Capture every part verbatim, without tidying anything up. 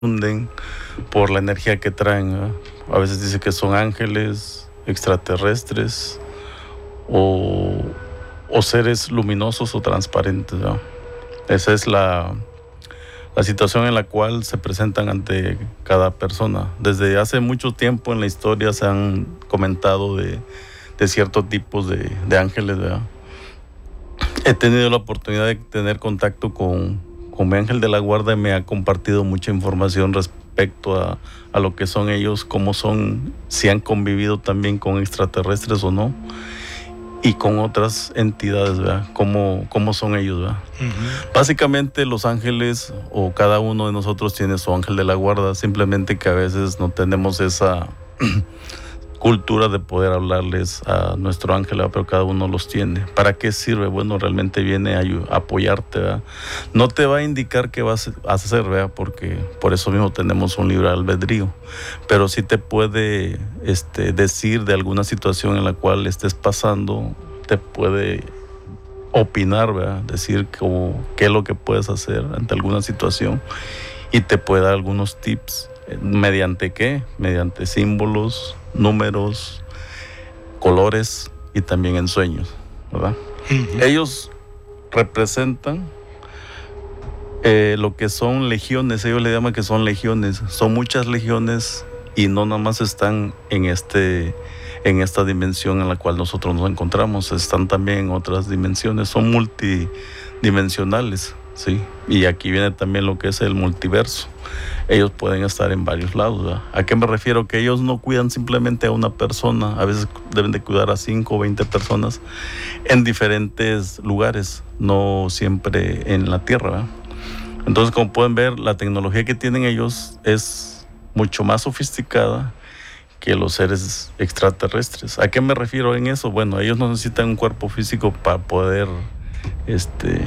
confunden por la energía que traen, ¿verdad? A veces dice que son ángeles, extraterrestres o, o seres luminosos o transparentes, ¿verdad? Esa es la, la situación en la cual se presentan ante cada persona. Desde hace mucho tiempo en la historia se han comentado de, de ciertos tipos de, de ángeles, ¿verdad? He tenido la oportunidad de tener contacto con, con mi ángel de la guarda y me ha compartido mucha información respecto a, a lo que son ellos, cómo son, si han convivido también con extraterrestres o no, y con otras entidades, ¿verdad? Cómo, cómo son ellos, ¿verdad? Uh-huh. Básicamente los ángeles o cada uno de nosotros tiene su ángel de la guarda, simplemente que a veces no tenemos esa cultura de poder hablarles a nuestro ángel, ¿verdad? Pero cada uno los tiene. ¿Para qué sirve? Bueno, realmente viene a, a apoyarte, ¿verdad? No te va a indicar qué vas a hacer, ¿verdad? Porque por eso mismo tenemos un libre albedrío, pero sí te puede este, decir de alguna situación en la cual estés pasando, te puede opinar, ¿verdad? Decir como, qué es lo que puedes hacer ante alguna situación y te puede dar algunos tips. ¿Mediante qué? Mediante símbolos, números, colores y también en sueños, ¿verdad? Uh-huh. Ellos representan eh, lo que son legiones, ellos le llaman que son legiones, son muchas legiones y no nada más están en, este, en esta dimensión en la cual nosotros nos encontramos, están también en otras dimensiones, son multidimensionales, ¿sí? Y aquí viene también lo que es el multiverso. Ellos pueden estar en varios lados, ¿verdad? ¿A qué me refiero? Que ellos no cuidan simplemente a una persona, a veces deben de cuidar a cinco o veinte personas en diferentes lugares, no siempre en la Tierra, ¿verdad? Entonces, como pueden ver, la tecnología que tienen ellos es mucho más sofisticada que los seres extraterrestres. ¿A qué me refiero en eso? Bueno, ellos no necesitan un cuerpo físico para poder este,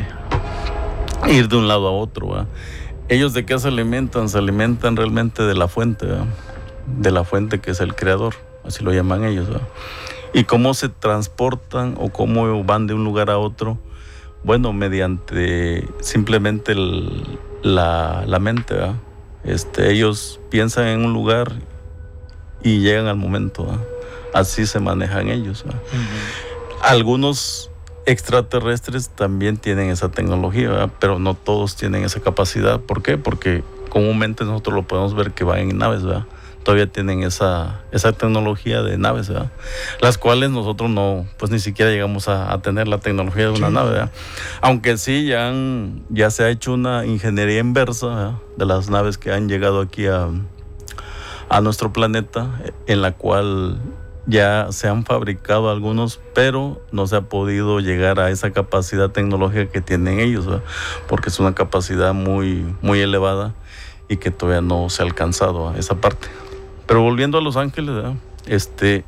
ir de un lado a otro, ¿verdad? ¿Ellos de qué se alimentan? Se alimentan realmente de la fuente, ¿verdad? De la fuente que es el creador, así lo llaman ellos, ¿verdad? ¿Y cómo se transportan o cómo van de un lugar a otro? Bueno, mediante simplemente el, la, la mente, ¿verdad? Este, ellos piensan en un lugar y llegan al momento, ¿verdad? Así se manejan ellos, ¿verdad? Uh-huh. Algunos extraterrestres también tienen esa tecnología, ¿verdad? Pero no todos tienen esa capacidad. ¿Por qué? Porque comúnmente nosotros lo podemos ver que van en naves, ¿verdad? Todavía tienen esa, esa tecnología de naves, ¿verdad? Las cuales nosotros no, pues ni siquiera llegamos a, a tener la tecnología de una sí. nave, ¿verdad? Aunque sí ya, han, ya se ha hecho una ingeniería inversa, ¿verdad? De las naves que han llegado aquí a, a nuestro planeta, en la cual ya se han fabricado algunos, pero no se ha podido llegar a esa capacidad tecnológica que tienen ellos, ¿verdad? Porque es una capacidad muy, muy elevada y que todavía no se ha alcanzado a esa parte. Pero volviendo a Los Ángeles, ¿verdad? Este,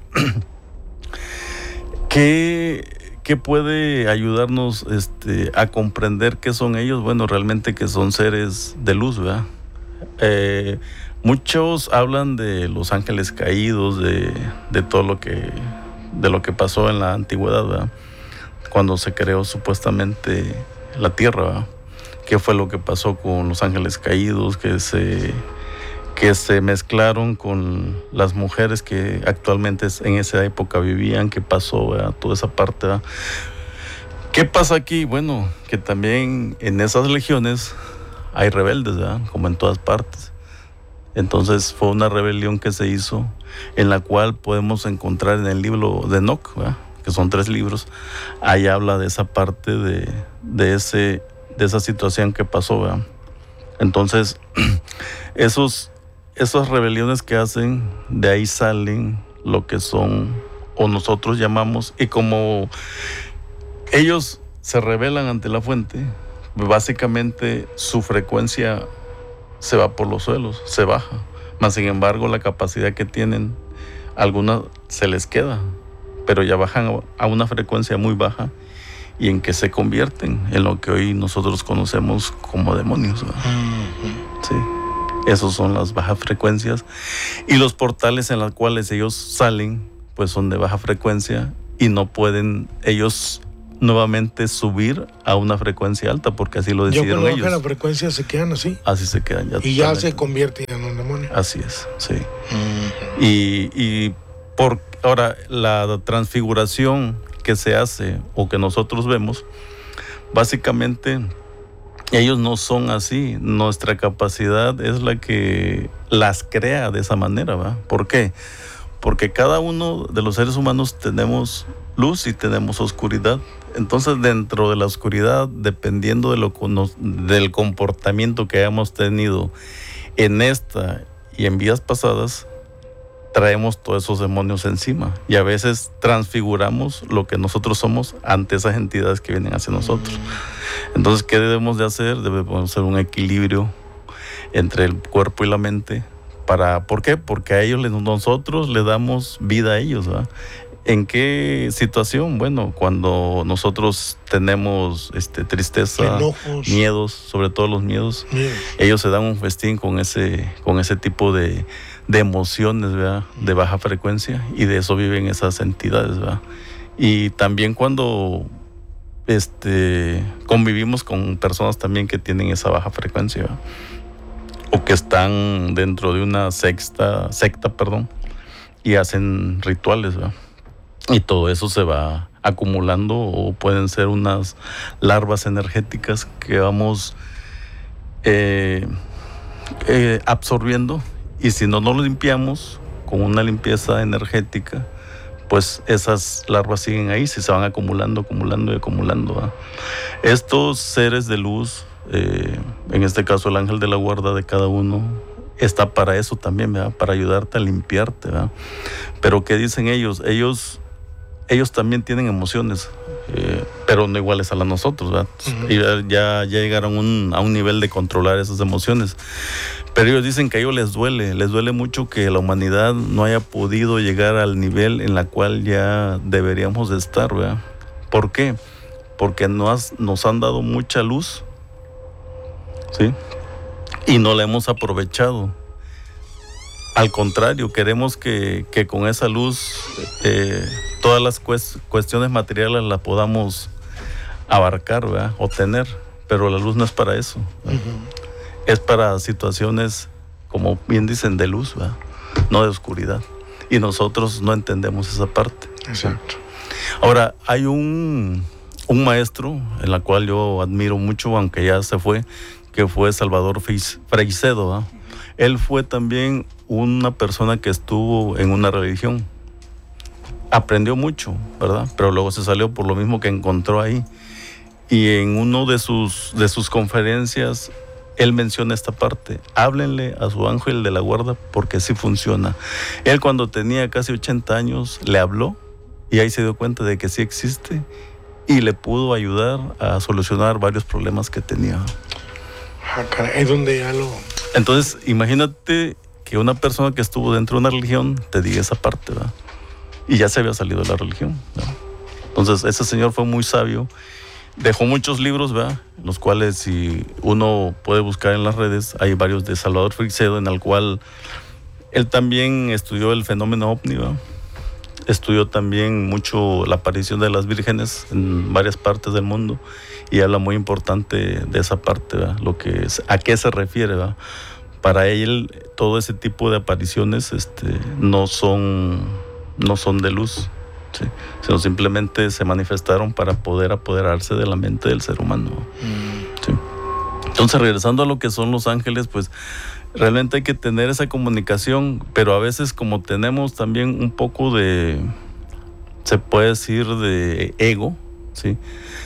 ¿qué, ¿qué puede ayudarnos este, a comprender qué son ellos? Bueno, realmente que son seres de luz, ¿verdad? Eh, Muchos hablan de los ángeles caídos, de, de todo lo que, de lo que pasó en la antigüedad, ¿verdad? Cuando se creó supuestamente la tierra, ¿verdad? ¿Qué fue lo que pasó con los ángeles caídos? Que se, que se mezclaron con las mujeres que actualmente en esa época vivían. ¿Qué pasó, ¿verdad? Toda esa parte, ¿verdad? ¿Qué pasa aquí? Bueno, que también en esas legiones hay rebeldes, ¿verdad? Como en todas partes. Entonces fue una rebelión que se hizo, en la cual podemos encontrar en el libro de Enoc, ¿verdad? Que son tres libros. Ahí habla de esa parte de, de, ese, de esa situación que pasó, ¿verdad? Entonces, esos, esas rebeliones que hacen, de ahí salen lo que son, o nosotros llamamos, y como ellos se rebelan ante la fuente, básicamente su frecuencia se va por los suelos, se baja. Mas sin embargo, la capacidad que tienen, algunas se les queda, pero ya bajan a una frecuencia muy baja y en que se convierten en lo que hoy nosotros conocemos como demonios, ¿verdad? Uh-huh. Sí, esos son las bajas frecuencias y los portales en los cuales ellos salen, pues son de baja frecuencia y no pueden ellos nuevamente subir a una frecuencia alta, porque así lo decidieron ellos. Ya cuando baja la frecuencia se quedan así. Así se quedan ya. Y ya se convierte en un demonio. Así es, sí. Uh-huh. Y, y por ahora la transfiguración que se hace o que nosotros vemos, básicamente ellos no son así. Nuestra capacidad es la que las crea de esa manera, ¿va? ¿Por qué? Porque cada uno de los seres humanos tenemos luz y tenemos oscuridad. Entonces, dentro de la oscuridad, dependiendo de lo, del comportamiento que hayamos tenido en esta y en vidas pasadas, traemos todos esos demonios encima y a veces transfiguramos lo que nosotros somos ante esas entidades que vienen hacia nosotros. Entonces, ¿qué debemos de hacer? Debemos hacer un equilibrio entre el cuerpo y la mente. Para, ¿por qué? Porque a ellos, nosotros le damos vida a ellos, ¿verdad? ¿En qué situación? Bueno, cuando nosotros tenemos este, tristeza, enojos, miedos, sobre todo los miedos, miedos, ellos se dan un festín con ese, con ese tipo de, de emociones, ¿verdad? De baja frecuencia, y de eso viven esas entidades, ¿verdad? Y también cuando este, convivimos con personas también que tienen esa baja frecuencia, ¿verdad? O que están dentro de una secta, secta, perdón, y hacen rituales, ¿verdad? Y todo eso se va acumulando, o pueden ser unas larvas energéticas que vamos eh, eh, absorbiendo, y si no nos limpiamos con una limpieza energética, pues esas larvas siguen ahí, se van acumulando, acumulando y acumulando, ¿verdad? Estos seres de luz, eh, en este caso el ángel de la guarda de cada uno, está para eso también, ¿verdad? Para ayudarte a limpiarte, ¿verdad? Pero ¿qué dicen ellos? Ellos ellos también tienen emociones, eh, pero no iguales a las nosotros, ¿verdad? Uh-huh. Y ya, ya llegaron un, a un nivel de controlar esas emociones. Pero ellos dicen que a ellos les duele, les duele mucho que la humanidad no haya podido llegar al nivel en la cual ya deberíamos de estar, ¿verdad? ¿Por qué? Porque nos, nos han dado mucha luz, ¿sí? Y no la hemos aprovechado. Al contrario, queremos que, que con esa luz eh, todas las cuest- cuestiones materiales las podamos abarcar, ¿verdad? O tener, pero la luz no es para eso, uh-huh. Es para situaciones, como bien dicen, de luz, ¿verdad? No de oscuridad. Y nosotros no entendemos esa parte. Exacto. Ahora, hay un, un maestro en la cual yo admiro mucho, aunque ya se fue, que fue Salvador Freixedo, ¿verdad? Él fue también una persona que estuvo en una religión. Aprendió mucho, ¿verdad? Pero luego se salió por lo mismo que encontró ahí. Y en uno de sus, de sus conferencias, él menciona esta parte: háblenle a su ángel de la guarda, porque sí funciona. Él, cuando tenía casi ochenta años, le habló y ahí se dio cuenta de que sí existe, y le pudo ayudar a solucionar varios problemas que tenía. Ah, caray, es donde ya lo... Entonces, imagínate que una persona que estuvo dentro de una religión te diga esa parte, ¿verdad? Y ya se había salido de la religión, ¿verdad? Entonces, ese señor fue muy sabio. Dejó muchos libros, ¿verdad? Los cuales, si uno puede buscar en las redes, hay varios de Salvador Freixedo, en el cual él también estudió el fenómeno ovni, ¿verdad? Estudió también mucho la aparición de las vírgenes en varias partes del mundo, y habla muy importante de esa parte, ¿verdad? Lo que es, a qué se refiere, ¿verdad? Para él, todo ese tipo de apariciones este, no son, no son de luz, ¿sí? Sino simplemente se manifestaron para poder apoderarse de la mente del ser humano, ¿sí? Entonces, regresando a lo que son los ángeles, pues realmente hay que tener esa comunicación, pero a veces, como tenemos también un poco de, se puede decir, de ego, ¿sí?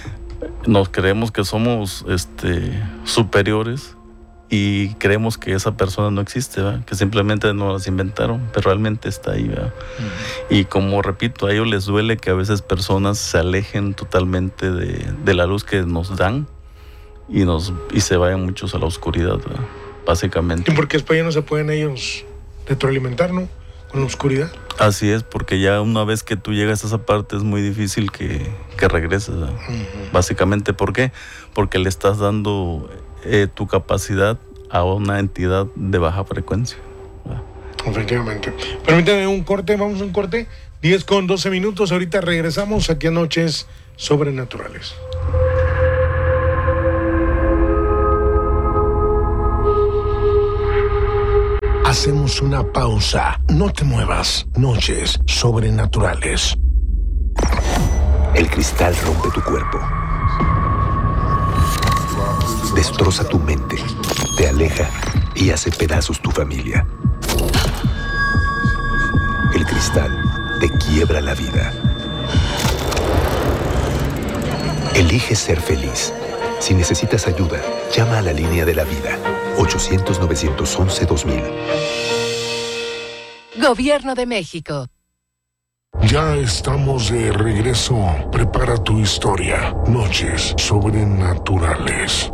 Nos creemos que somos este, superiores, y creemos que esa persona no existe, ¿verdad? Que simplemente nos las inventaron, pero realmente está ahí, ¿verdad? Uh-huh. Y como repito, a ellos les duele que a veces personas se alejen totalmente de, de la luz que nos dan, y, nos, y se vayan muchos a la oscuridad, ¿verdad? Básicamente. ¿Y por qué después ya no se pueden ellos retroalimentar, no? Con la oscuridad. Así es, porque ya una vez que tú llegas a esa parte es muy difícil que, que regreses, ¿verdad? Uh-huh. Básicamente, ¿por qué? Porque le estás dando eh, tu capacidad a una entidad de baja frecuencia, ¿verdad? Efectivamente. Permítame un corte, vamos a un corte. diez con doce minutos, ahorita regresamos aquí a Noches sobrenaturales. Hacemos una pausa. No te muevas. Noches sobrenaturales. El cristal rompe tu cuerpo. Destroza tu mente. Te aleja y hace pedazos tu familia. El cristal te quiebra la vida. Elige ser feliz. Si necesitas ayuda, llama a la línea de la vida. ochocientos, novecientos once, dos mil. Gobierno de México. Ya estamos de regreso. Prepara tu historia. Noches sobrenaturales.